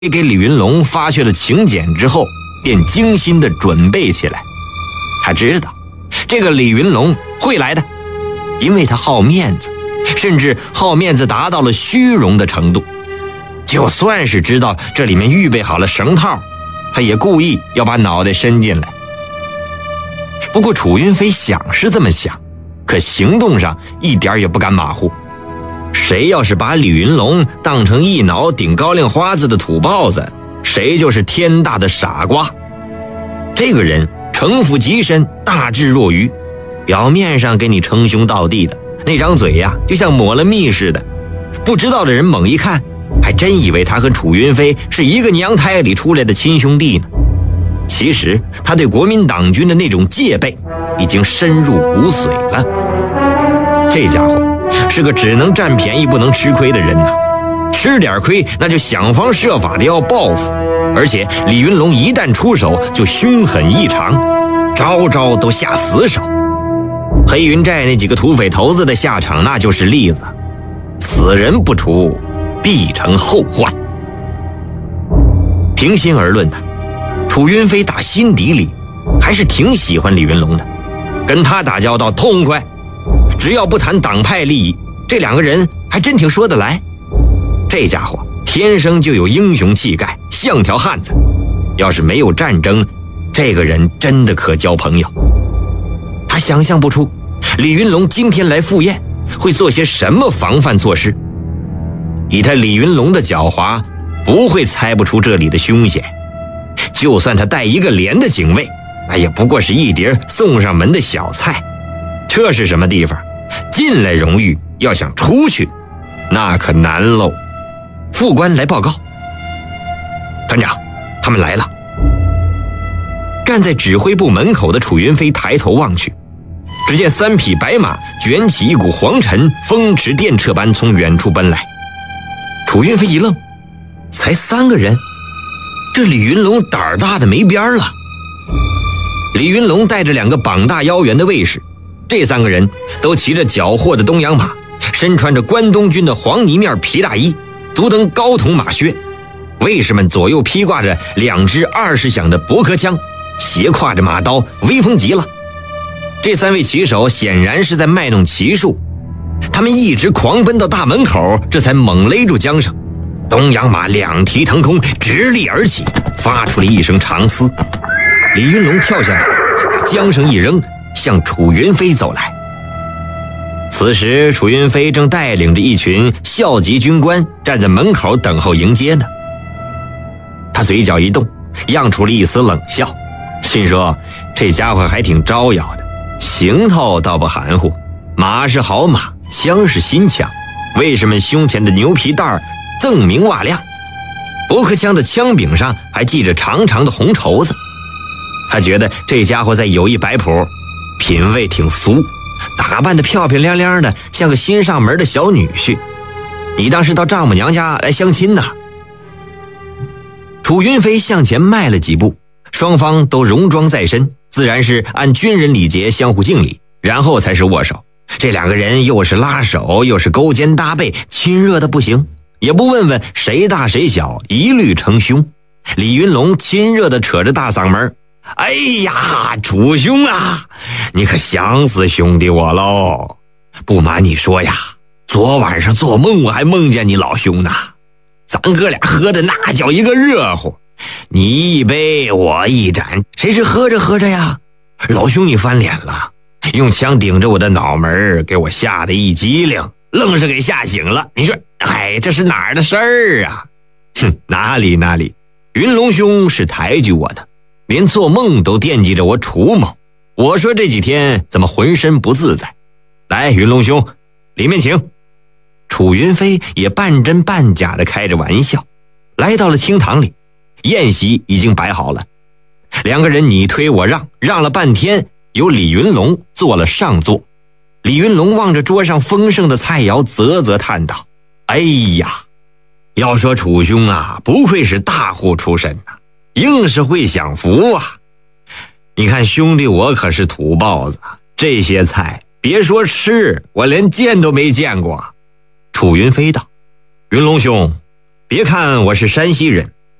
给李云龙发去了请柬之后，便精心地准备起来。他知道这个李云龙会来的，因为他好面子，甚至好面子达到了虚荣的程度。就算是知道这里面预备好了绳套，他也故意要把脑袋伸进来。不过楚云飞想是这么想，可行动上一点也不敢马虎。谁要是把李云龙当成一脑顶高粱花子的土包子，谁就是天大的傻瓜。这个人城府极深，大智若愚，表面上给你称兄道弟的，那张嘴呀就像抹了蜜似的。不知道的人猛一看，还真以为他和楚云飞是一个娘胎里出来的亲兄弟呢。其实他对国民党军的那种戒备已经深入骨髓了。这家伙是个只能占便宜不能吃亏的人呐，吃点亏那就想方设法的要报复。而且李云龙一旦出手就凶狠异常，招招都下死手。黑云寨那几个土匪头子的下场那就是例子，此人不除，必成后患。平心而论呢，楚云飞打心底里还是挺喜欢李云龙的，跟他打交道痛快。只要不谈党派利益，这两个人还真挺说得来。这家伙天生就有英雄气概，像条汉子。要是没有战争，这个人真的可交朋友。他想象不出李云龙今天来赴宴会做些什么防范措施。以他李云龙的狡猾，不会猜不出这里的凶险。就算他带一个连的警卫，那也不过是一碟送上门的小菜。这是什么地方？进来容易，要想出去那可难喽。副官来报告，团长，他们来了。站在指挥部门口的楚云飞抬头望去，只见3匹白马卷起一股黄尘，风驰电掣般从远处奔来。楚云飞一愣，才3个人，这李云龙胆儿大的没边了。李云龙带着2个膀大腰圆的卫士，这3个人都骑着缴获的东洋马，身穿着关东军的黄泥面皮大衣，足蹬高筒马靴。卫士们左右披挂着2支20响的驳壳枪，斜挎着马刀，威风极了。这3位骑手显然是在卖弄骑术，他们一直狂奔到大门口，这才猛勒住缰绳。东洋马2蹄腾空，直立而起，发出了一声长嘶。李云龙跳下马，把缰绳一扔，向楚云飞走来。此时楚云飞正带领着一群校级军官站在门口等候迎接呢。他嘴角一动，漾出了一丝冷笑，心说这家伙还挺招摇的，行头倒不含糊，马是好马，枪是新枪，卫士们胸前的牛皮带锃明瓦亮，驳壳枪的枪柄上还系着长长的红绸子。他觉得这家伙在有一摆谱，品味挺俗，打扮得漂漂亮亮的，像个新上门的小女婿。你当是到丈母娘家来相亲呢？楚云飞向前迈了几步，双方都戎装在身，自然是按军人礼节相互敬礼，然后才是握手。这2个人又是拉手，又是勾肩搭背，亲热的不行，也不问问谁大谁小，一律称兄。李云龙亲热地扯着大嗓门，哎呀，楚兄啊，你可想死兄弟我喽！不瞒你说呀，昨晚上做梦我还梦见你老兄呢，咱哥俩喝的那叫一个热乎，你一杯我一盏，谁是喝着喝着呀，老兄你翻脸了，用枪顶着我的脑门，给我吓得一激灵，愣是给吓醒了。你说哎，这是哪儿的事儿啊？哼，哪里，云龙兄是抬举我的，连做梦都惦记着我楚某。我说这几天怎么浑身不自在？来，云龙兄，里面请。楚云飞也半真半假的开着玩笑，来到了厅堂里，宴席已经摆好了。2个人你推我让，让了半天，由李云龙坐了上座。李云龙望着桌上丰盛的菜肴，啧啧叹道：哎呀，要说楚兄啊，不愧是大户出身呐，硬是会享福啊。你看兄弟我可是土包子，这些菜别说吃，我连见都没见过。楚云飞道：云龙兄，别看我是山西人，